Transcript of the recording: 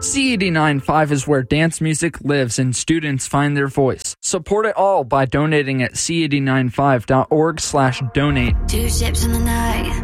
C89.5 is where dance music lives and students find their voice. Support it all by donating at c89.5.org/donate. 2 ships in the night.